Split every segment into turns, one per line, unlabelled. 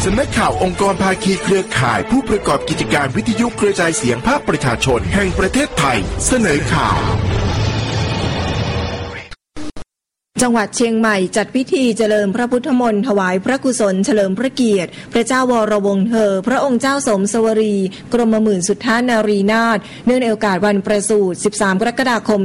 สำนักข่าวองค์กรภาคีเครือข่ายผู้ประกอบกิจการวิทยุกระจายเสียงภาคประชาชนแห่งประเทศไทยเสนอข่าว
จังหวัดเชียงใหม่จัดพิธีเจริญพระพุทธมนต์ถวายพระกุศลเฉลิมพระเกียรติพระเจ้าวรวงศ์เธอพระองค์เจ้าสมสวรีกรมหมื่นสุทธานารีนาถเนื่องในโอกาสวันประสูติ13กรกฎาคม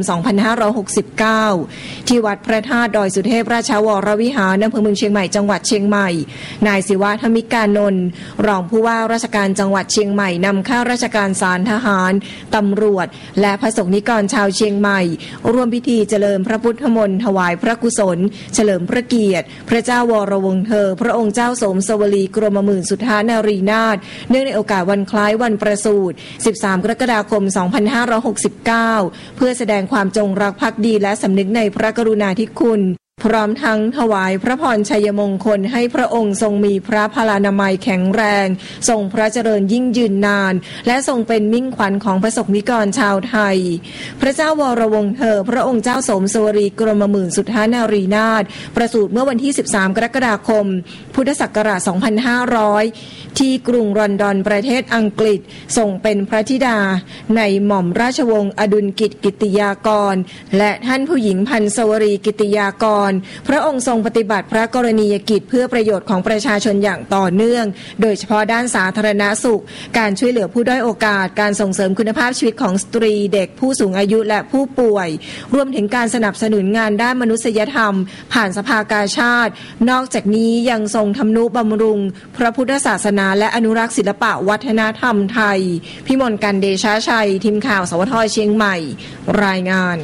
2569ที่วัดพระธาตุดอยสุเทพราชวรวิหารอำเภอเมืองเชียงใหม่จังหวัดเชียงใหม่นายศิวะธมิกานนท์รองผู้ว่าราชการจังหวัดเชียงใหม่นำข้าราชการศาลทหารตำรวจและพระสงฆ์นิกรชาวเชียงใหม่ร่วมพิธีเจริญพระพุทธมนต์ถวายพระกุศลเฉลิมพระเกียรติพระเจ้าวรวงศ์เธอพระองค์เจ้าสมสวรีกรมหมื่นสุทธานารีนาถเนื่องในโอกาสวันคล้ายวันประสูติ13กรกฎาคม2569เพื่อแสดงความจงรักภักดีและสำนึกในพระกรุณาธิคุณพร้อมทั้งถวายพระพรชัยมงคลให้พระองค์ทรงมีพระพลานามัยแข็งแรงทรงพระเจริญยิ่งยืนนานและทรงเป็นมิ่งขวัญของพระสงฆ์นิกรชาวไทยพระเจ้าวรวงศ์เธอพระองค์เจ้าสมสวรีกรมหมื่นสุทธานารีนาถประสูติเมื่อวันที่13กรกฎาคมพุทธศักราช2500ที่กรุงลอนดอนประเทศอังกฤษทรงเป็นพระธิดาในหม่อมราชวงศ์อดุลกิจกิติยากรและท่านผู้หญิงพันสวรีกิติยากรพระองค์ทรงปฏิบัติพระกรณียกิจเพื่อประโยชน์ของประชาชนอย่างต่อเนื่องโดยเฉพาะด้านสาธารณสุขการช่วยเหลือผู้ด้อยโอกาสการส่งเสริมคุณภาพชีวิตของสตรีเด็กผู้สูงอายุและผู้ป่วยรวมถึงการสนับสนุนงานด้านมนุษยธรรมผ่านสภากาชาดนอกจากนี้ยังทรงทำนุบำรุงพระพุทธศาสนาและอนุรักษ์ศิลปะวัฒนธรรมไทยพิมลกันเดชาชัยทีมข่าวสวทเชียงใหม่รายงาน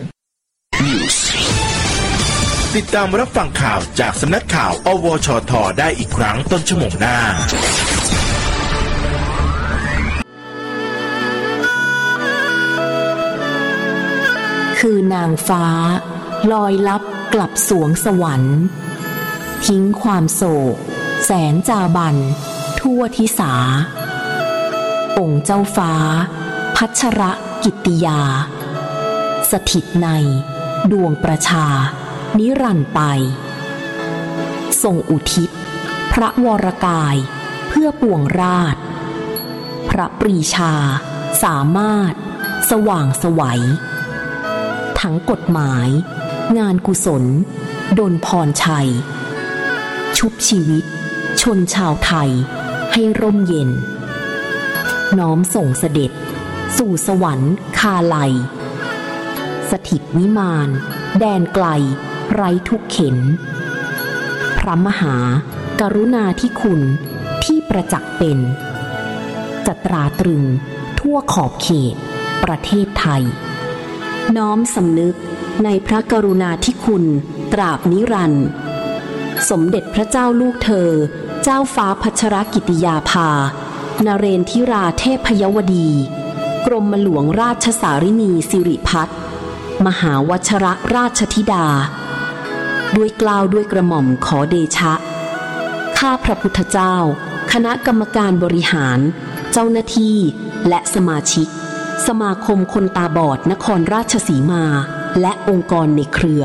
ติดตามรับฟังข่าวจากสำนักข่าวอวชท.ได้อีกครั้งต้นชั่วโมงหน้า
คือนางฟ้าลอยลับกลับสวงสวรรค์ทิ้งความโศกแสนจาบันทั่วทิสาองค์เจ้าฟ้าพัชรกิตติยาสถิตในดวงประชานิรันดร์ไปทรงอุทิศพระวรกายเพื่อปวงราชพระปรีชาสามารถสว่างไสวทั้งกฎหมายงานกุศลดลพรชัยชุบชีวิตชนชาวไทยให้ร่มเย็นน้อมส่งเสด็จสู่สวรรค์คาไลสถิตวิมานแดนไกลไร้ทุกเข็ญพระมหากรุณาธิคุณที่ประจักษ์เป็นจะตราตรึงทั่วขอบเขตประเทศไทยน้อมสำนึกในพระกรุณาธิคุณตราบนิรันดร์สมเด็จพระเจ้าลูกเธอเจ้าฟ้าพัชรกิติยาภานเรนทิราเทพยวดีกรมหลวงราชสารินีสิริพัฒน์มหาวชรราชธิดาด้วยเกล้าด้วยกระหม่อมขอเดชะข้าพระพุทธเจ้าคณะกรรมการบริหารเจ้าหน้าที่และสมาชิกสมาคมคนตาบอดนครราชสีมาและองค์กรในเครือ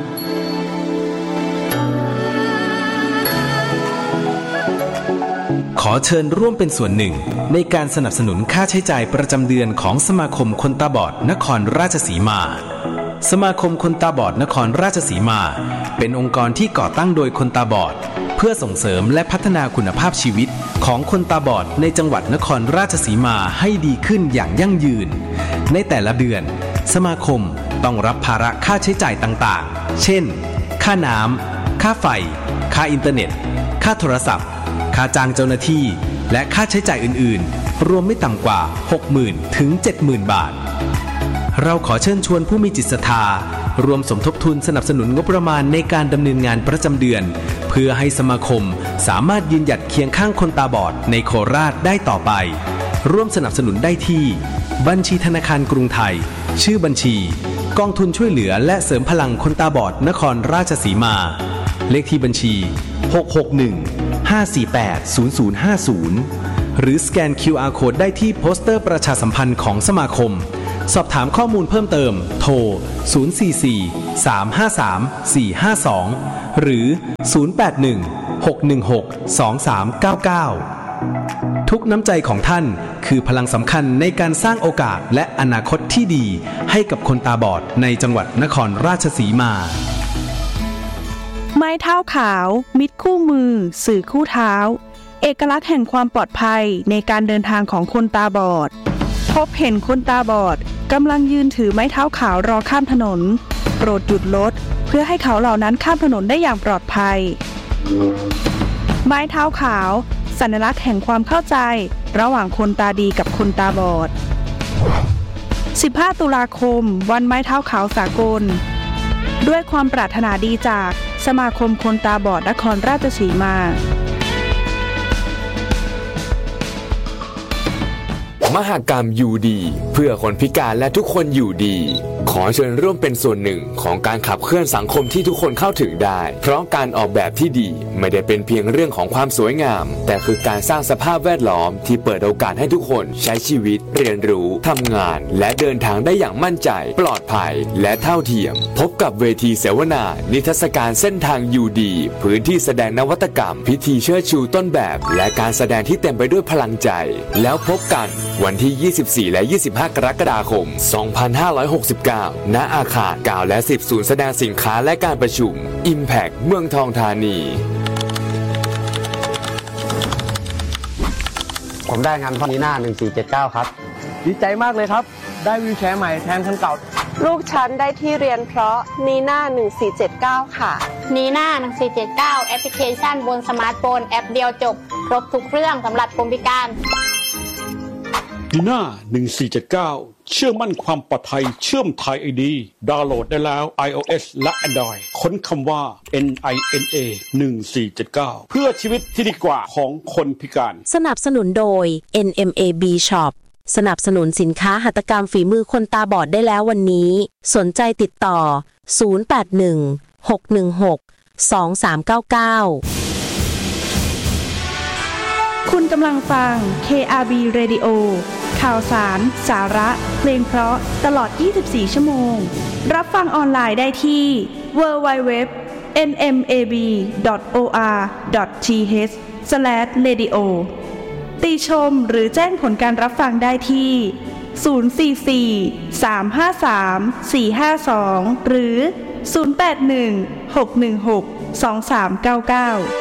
ขอเชิญร่วมเป็นส่วนหนึ่งในการสนับสนุนค่าใช้จ่ายประจำเดือนของสมาคมคนตาบอดนครราชสีมาสมาคมคนตาบอดนครราชสีมาเป็นองค์กรที่ก่อตั้งโดยคนตาบอดเพื่อส่งเสริมและพัฒนาคุณภาพชีวิตของคนตาบอดในจังหวัดนครราชสีมาให้ดีขึ้นอย่างยั่งยืนในแต่ละเดือนสมาคมต้องรับภาระค่าใช้จ่ายต่างๆเช่นค่าน้ำค่าไฟค่าอินเทอร์เน็ตค่าโทรศัพท์ค่าจ้างเจ้าหน้าที่และค่าใช้จ่ายอื่นๆรวมไม่ต่ำกว่า 60,000 ถึง 70,000 บาทเราขอเชิญชวนผู้มีจิตศรัทธารวมสมทบทุนสนับสนุนงบประมาณในการดำเนินงานประจำเดือนเพื่อให้สมาคมสามารถยืนหยัดเคียงข้างคนตาบอดในโคราชได้ต่อไปร่วมสนับสนุนได้ที่บัญชีธนาคารกรุงไทยชื่อบัญชีกองทุนช่วยเหลือและเสริมพลังคนตาบอดนครราชสีมาเลขที่บัญชี661-548-0050หรือสแกน QR Code ได้ที่โปสเตอร์ประชาสัมพันธ์ของสมาคมสอบถามข้อมูลเพิ่มเติมโทร044-353-452หรือ081 ทุกน้ำใจของท่านคือพลังสำคัญในการสร้างโอกาสและอนาคตที่ดีให้กับคนตาบอดในจังหวัดนครราชสีมา
ไม้เท้าขาวมิตรคู่มือสื่อคู่เท้าเอกลักษณ์แห่งความปลอดภัยในการเดินทางของคนตาบอดพบเห็นคนตาบอดกำลังยืนถือไม้เท้าขาวรอข้ามถนนโปรดหยุดรถเพื่อให้เขาเหล่านั้นข้ามถนนได้อย่างปลอดภัยไม้เท้าขาวสัญลักษณ์แห่งความเข้าใจระหว่างคนตาดีกับคนตาบอด15 ตุลาคมวันไม้เท้าขาวสากลด้วยความปรารถนาดีจากสมาคมคนตาบอดนครราชสีม
ามหกรรมอยู่ดีเพื่อคนพิการและทุกคนอยู่ดีขอเชิญร่วมเป็นส่วนหนึ่งของการขับเคลื่อนสังคมที่ทุกคนเข้าถึงได้เพราะการออกแบบที่ดีไม่ได้เป็นเพียงเรื่องของความสวยงามแต่คือการสร้างสภาพแวดล้อมที่เปิดโอกาสให้ทุกคนใช้ชีวิตเรียนรู้ทำงานและเดินทางได้อย่างมั่นใจปลอดภัยและเท่าเทียมพบกับเวทีเสวนานิทรรศการเส้นทางอยู่ดีพื้นที่แสดงนวัตกรรมพิธีเชิดชูต้นแบบและการแสดงที่เต็มไปด้วยพลังใจแล้วพบกันวันที่ 24 และ 25 กรกฎาคม 2569 ณ อาคาร 9 และ 10 ศูนย์แสดงสินค้าและการประชุม Impact เมืองทองธานี
ผมได้งานพ่อนีน่า1479ครับ
ดีใจมากเลยครับได้วีลแชร์ใหม่แทนคันเก่า
ลูกฉันได้ที่เรียนเพราะนีน่า1479ค่ะ
นีน่า1479แอปพลิเคชันบนสมาร์ทโฟนแอปเดียวจบครบทุกเรื่องสำหรับคนพิการ
นีน่า1479เชื่อมั่นความปลอดภัยเชื่อมไทย ID ดาวน์โหลดได้แล้ว iOS และ Android ค้นคำว่า NINA 1479เพื่อชีวิตที่ดีกว่าของคนพิการ
สนับสนุนโดย NMAB Shop สนับสนุนสินค้าหัตถกรรมฝีมือคนตาบอดได้แล้ววันนี้สนใจติดต่อ081 616 2399
คุณกำลังฟัง KRB Radio ข่าวสารสาระเพลงเพราะตลอด24ชั่วโมงรับฟังออนไลน์ได้ที่ www.nmab.or.th/radio ติชมหรือแจ้งผลการรับฟังได้ที่044-353-452หรือ081-616-2399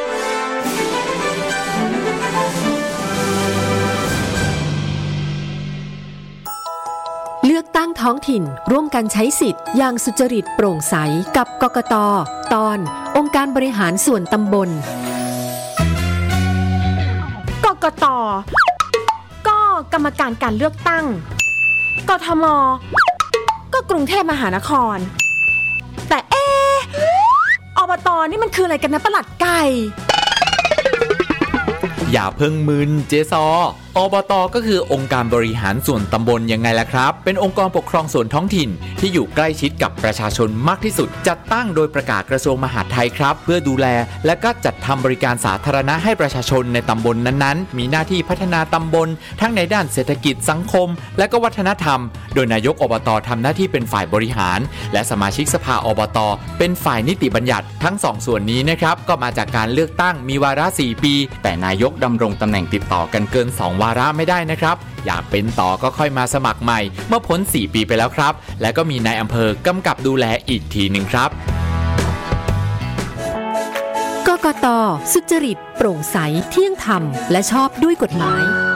เลือกตั้งท้องถิ่นร่วมกันใช้สิทธิ์อย่างสุจริตโปร่งใสกับกกต.ตอนองค์การบริหารส่วนตำบล
กกต.ก็กรรมการการเลือกตั้งกทม.ก็กรุงเทพมหานครแต่อบต.นี่มันคืออะไรกันนะปลัดไก่
อย่าเพิ่งมึนเจซอบต.ก็คือองค์การบริหารส่วนตำบลยังไงล่ะครับเป็นองค์กรปกครองส่วนท้องถิ่นที่อยู่ใกล้ชิดกับประชาชนมากที่สุดจัดตั้งโดยประกาศกระทรวงมหาดไทยครับเพื่อดูแลและก็จัดทำบริการสาธารณะให้ประชาชนในตำบลนั้นๆมีหน้าที่พัฒนาตำบลทั้งในด้านเศรษฐกิจสังคมและก็วัฒนธรรมโดยนายกอบต.ทำหน้าที่เป็นฝ่ายบริหารและสมาชิกสภาอบต.เป็นฝ่ายนิติบัญญัติทั้งสองส่วนนี้นะครับก็มาจากการเลือกตั้งมีวาระ4ปีแต่นายกดำรงตำแหน่งติดต่อกันเกิน2วาระไม่ได้นะครับอยากเป็นต่อก็ค่อยมาสมัครใหม่เมื่อพ้น4ปีไปแล้วครับและก็มีนายอำเภอกำกับดูแลอีกทีหนึ่งครับ
กกต.สุจริตโปร่งใสเที่ยงธรรมและชอบด้วยกฎหมาย